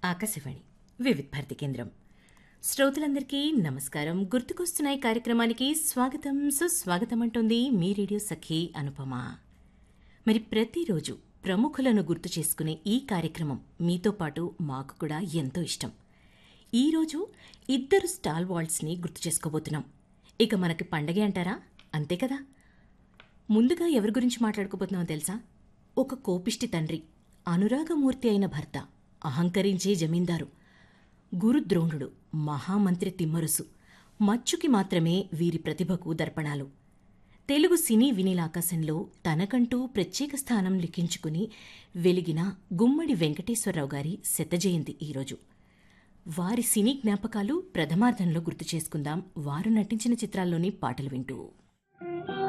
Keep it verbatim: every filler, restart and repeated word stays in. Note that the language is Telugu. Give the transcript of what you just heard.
ఆకాశవాణి వివిధ భారతి కేంద్రం. శ్రోతలందరికీ నమస్కారం. గుర్తుకొస్తున్నాయి కార్యక్రమానికి స్వాగతం, సుస్వాగతం అంటోంది మీ రేడియో సఖి అనుపమ. మరి ప్రతిరోజు ప్రముఖులను గుర్తు చేసుకునే ఈ కార్యక్రమం మీతో పాటు మాకు కూడా ఎంతో ఇష్టం. ఈరోజు ఇద్దరు స్టాల్ వాల్స్ని గుర్తు చేసుకోబోతున్నాం. ఇక మనకి పండగే అంటారా? అంతే కదా. ముందుగా ఎవరి గురించి మాట్లాడుకోబోతున్నామో తెలుసా? ఒక కోపిష్టి తండ్రి, అనురాగమూర్తి అయిన భర్త, అహంకరించే జమీందారు, గురుద్రోణుడు, మహామంత్రి తిమ్మరుసు, మచ్చుకి మాత్రమే వీరి ప్రతిభకు దర్పణాలు. తెలుగు సినీ వినీలాకాశంలో తనకంటూ ప్రత్యేక స్థానం లిఖించుకుని వెలిగిన గుమ్మడి వెంకటేశ్వరరావు గారి శతజయంతి ఈరోజు. వారి సినీ జ్ఞాపకాలు ప్రథమార్థంలో గుర్తు చేసుకుందాం, వారు నటించిన చిత్రాల్లోని పాటలు వింటూ.